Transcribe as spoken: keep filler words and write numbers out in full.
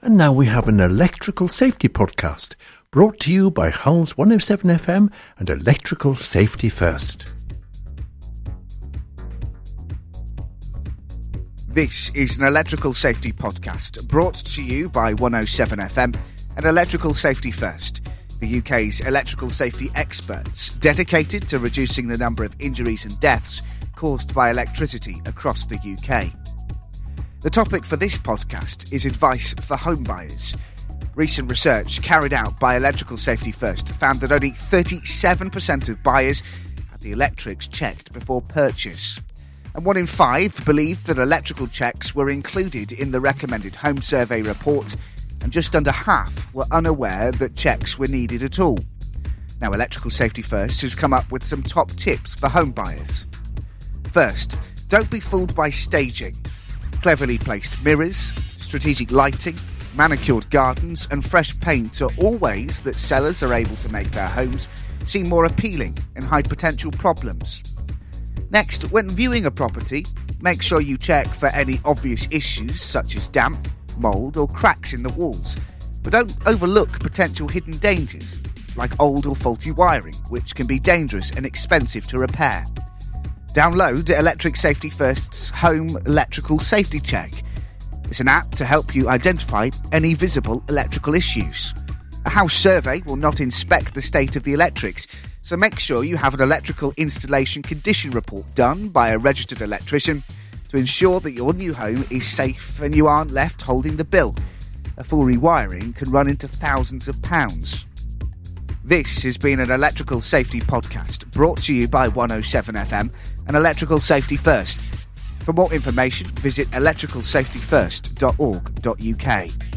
And now we have an electrical safety podcast brought to you by Hull's one oh seven F M and Electrical Safety First. This is an electrical safety podcast brought to you by one oh seven F M and Electrical Safety First, the U K's electrical safety experts dedicated to reducing the number of injuries and deaths caused by electricity across the U K. The topic for this podcast is advice for home buyers. Recent research carried out by Electrical Safety First found that only thirty-seven percent of buyers had the electrics checked before purchase. And one in five believed that electrical checks were included in the recommended home survey report, and just under half were unaware that checks were needed at all. Now, Electrical Safety First has come up with some top tips for home buyers. First, don't be fooled by staging. Cleverly placed mirrors, strategic lighting, manicured gardens and fresh paint are all ways that sellers are able to make their homes seem more appealing and hide potential problems. Next, when viewing a property, make sure you check for any obvious issues such as damp, mould or cracks in the walls, but don't overlook potential hidden dangers like old or faulty wiring, which can be dangerous and expensive to repair. Download Electric Safety First's Home Electrical Safety Check. It's an app to help you identify any visible electrical issues. A house survey will not inspect the state of the electrics, so make sure you have an electrical installation condition report done by a registered electrician to ensure that your new home is safe and you aren't left holding the bill. A full rewiring can run into thousands of pounds. This has been an Electrical Safety Podcast brought to you by one oh seven F M and Electrical Safety First. For more information, visit electrical safety first dot org dot U K.